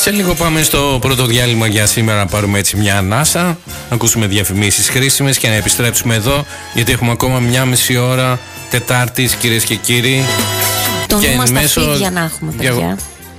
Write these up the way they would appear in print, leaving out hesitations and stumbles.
Σε λίγο πάμε στο πρώτο διάλειμμα για σήμερα, να πάρουμε έτσι μια ανάσα, να ακούσουμε διαφημίσεις χρήσιμες και να επιστρέψουμε εδώ, γιατί έχουμε ακόμα μια μισή ώρα Τετάρτης, κυρίες και κύριοι. Το νου στα φίδια να έχουμε, παιδιά.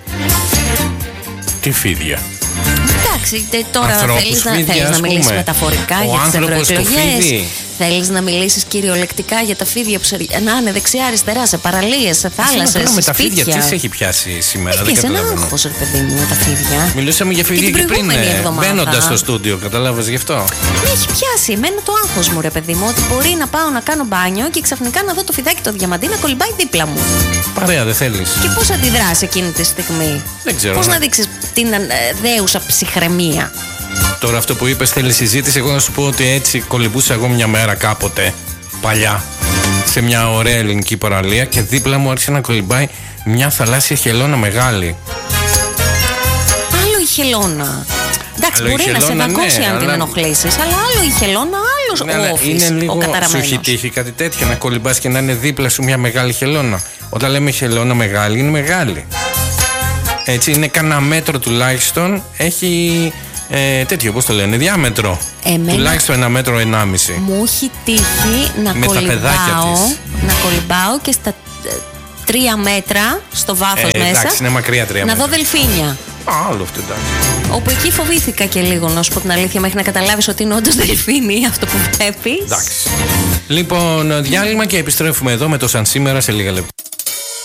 Τι φίδια? Εντάξει, τώρα θέλεις να μιλήσεις μεταφορικά για τις ευρωεκλογές. Θέλεις να μιλήσεις κυριολεκτικά για τα φίδια που να είναι δεξιά-αριστερά, σε παραλίες, σε θάλασσες, σε με τα σπίτια. φίδια, τι σε έχει πιάσει σήμερα? Δεν καταλαβαίνω. Ένα άγχος, ρε παιδί μου, με τα φίδια. Μιλούσαμε για φίδια και πριν, μπαίνοντας στο στούντιο, καταλάβες γι' αυτό? Με έχει πιάσει εμένα το άγχος μου, ρε παιδί μου, ότι μπορεί να πάω να κάνω μπάνιο και ξαφνικά να δω το φιδάκι το διαμαντί να κολυμπάει δίπλα μου. Παρέα, δεν θέλεις? Και πώς αντιδράσει εκείνη τη στιγμή? Δεν ξέρω. Πώς να δείξεις την δέουσα ψυχραιμία? Τώρα αυτό που είπες θέλει συζήτηση. Εγώ να σου πω ότι έτσι κολυμπούσα εγώ μια μέρα κάποτε παλιά σε μια ωραία ελληνική παραλία και δίπλα μου άρχισε να κολυμπάει μια θαλάσσια χελώνα μεγάλη. Άλλο η χελώνα. Εντάξει, μπορεί να σε δακώσει αν την ενοχλήσεις, αλλά άλλο η χελώνα, άλλος ο όφης, είναι λίγο, ο καταραμένος. σου έχει τύχει κάτι τέτοιο να κολυμπάς και να είναι δίπλα σου μια μεγάλη χελώνα? Όταν λέμε χελώνα μεγάλη, είναι μεγάλη. Έτσι, είναι κανένα μέτρο τουλάχιστον, έχει τέτοιο, πώς το λένε, διάμετρο. Τουλάχιστον 1,5 μέτρο. Μου έχει τύχει να κολυμπάω και στα 3 μέτρα στο βάθος μέσα. Εντάξει, είναι μακριά 3 μέτρα. Να δω δελφίνια. Άλλο αυτό, εντάξει. Όπου εκεί φοβήθηκα και λίγο, να σου πω την αλήθεια, μέχρι να καταλάβεις ότι είναι όντως δελφίνι αυτό που βλέπεις. Εντάξει. Λοιπόν, διάλειμμα και επιστρέφουμε εδώ με το Σαν Σήμερα σε λίγα λεπτά.